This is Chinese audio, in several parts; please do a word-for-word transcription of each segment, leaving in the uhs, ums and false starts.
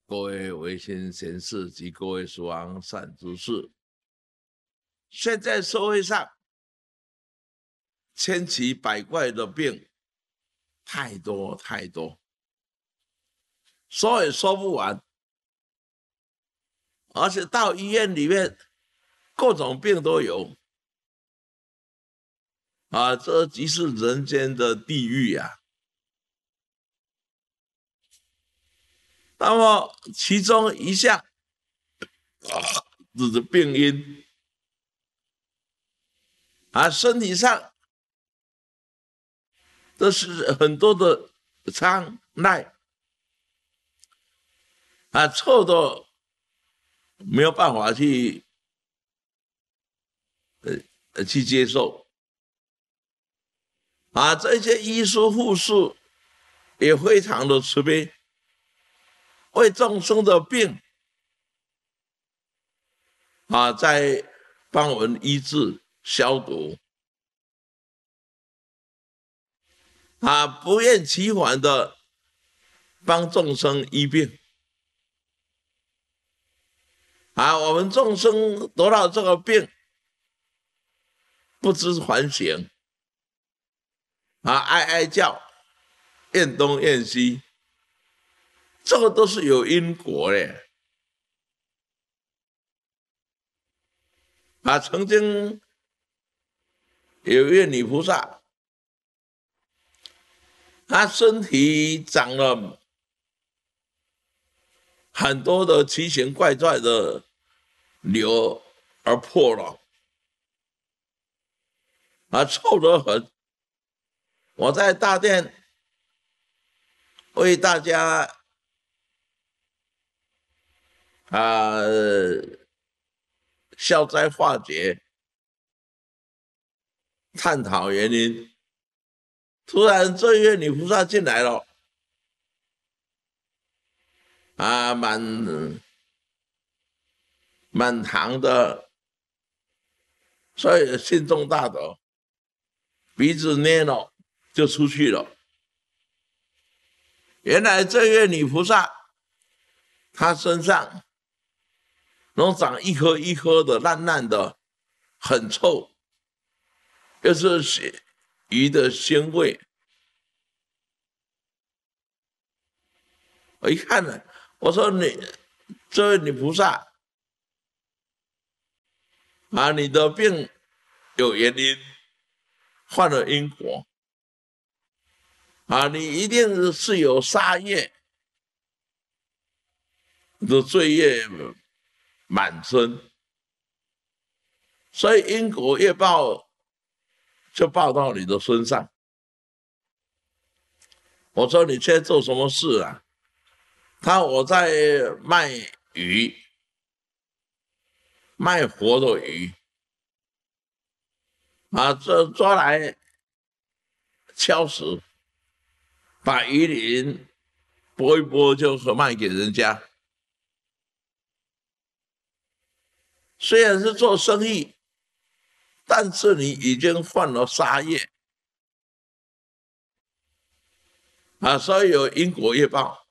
各位维新贤士及各位蜀王善知识，现在社会上千奇百怪的病太多太多，说也说不完，而且到医院里面各种病都有啊，这即是人间的地狱啊。那么其中一项啊，就是病因啊，身体上这是很多的障碍啊，臭的没有办法去呃去接受啊，这些医师护士也非常的慈悲，为众生的病啊，在帮我们医治消毒啊，不厌其烦的帮众生医病啊，我们众生得到这个病，不知反省啊，哀哀叫，怨东怨西，这个都是有因果的啊。曾经有一位女菩萨，她身体长了很多的奇形怪状的瘤而破了啊，臭得很。我在大殿为大家啊消灾化解，探讨原因。突然这一位女菩萨进来了，啊，满满堂的，所以心中大德，鼻子捏了就出去了。原来这位女菩萨，她身上能长一颗一颗的烂烂的，很臭，又是鱼的腥味。我一看呢，我说你这位女菩萨啊，你的病有原因，犯了因果啊，你一定是有杀业的罪业满身，所以因果业报就报到你的身上。我说你现在做什么事啊？他我在卖鱼，卖活的鱼啊，这抓来敲死，把鱼鳞剥一剥就卖给人家。虽然是做生意，但是你已经犯了杀业啊，所以有因果业报，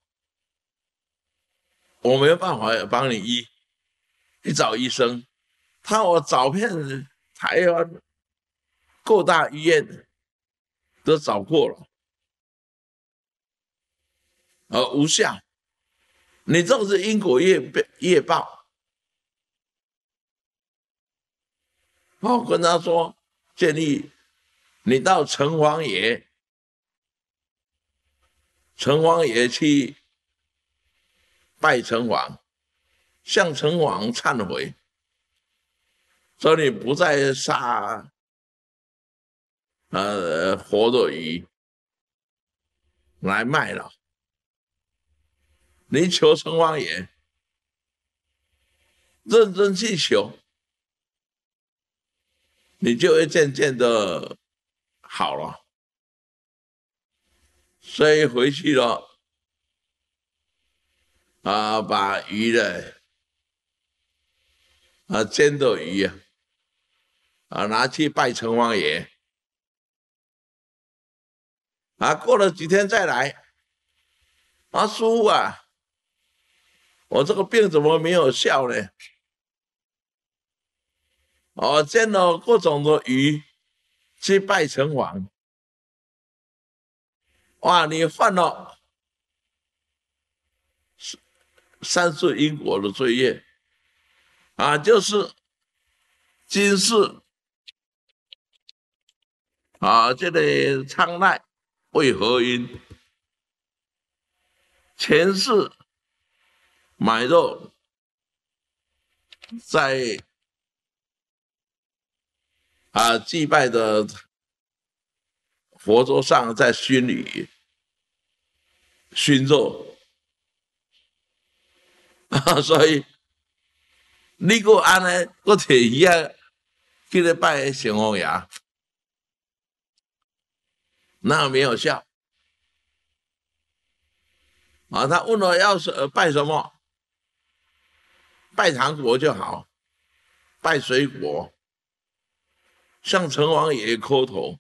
我没有办法帮你医。去找医生，他我找遍台湾各大医院都找过了，而无效。你这个是因果业业报。我跟他说，建议你到城隍爷，城隍爷去拜城隍，向城隍忏悔，说你不再杀呃活的鱼来卖了。你求城隍爷，认真去求，你就会渐渐的好了。所以回去了啊，把鱼的啊煎的鱼啊啊拿去拜城隍爷啊，过了几天再来啊，师父啊， 我这个病怎么没有效呢？我见了各种的鱼去拜城隍，哇，你犯了三世因果的罪业啊，就是今世啊，这个苍赖为何因？前世买肉在啊祭拜的佛桌上，在熏鱼熏肉啊，所以你个安呢，个摕鱼啊，去咧拜城隍爷，那没有效啊。他问我要是拜什么，拜糖果就好，拜水果，向城隍爷磕头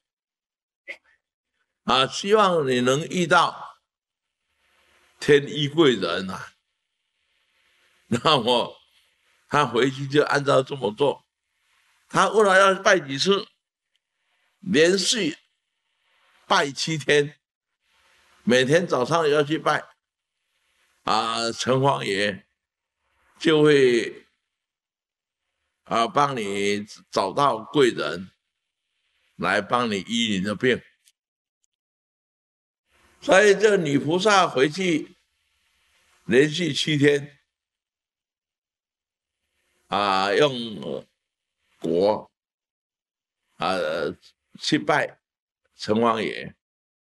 啊，希望你能遇到天衣贵人啊。那我他回去就按照这么做。他问我要拜几次，连续拜七天，每天早上要去拜啊，城隍爷就会啊帮你找到贵人来帮你医你的病。所以这女菩萨回去连续七天啊，用果啊去拜城隍爷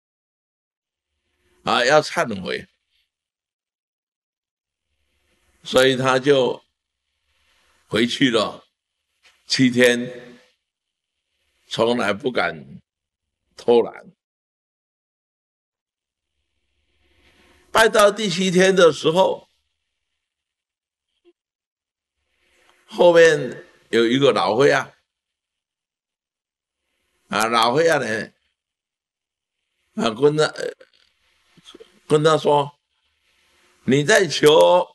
啊，要忏悔，所以他就回去了七天，从来不敢偷懒。拜到第七天的时候，后面有一个老灰啊，啊老灰啊呢，啊跟他跟他说，你在求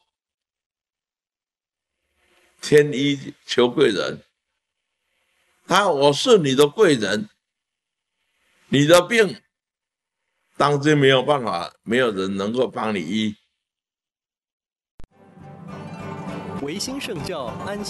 天医求贵人，他我是你的贵人，你的病当今没有办法，没有人能够帮你医。 维新圣教安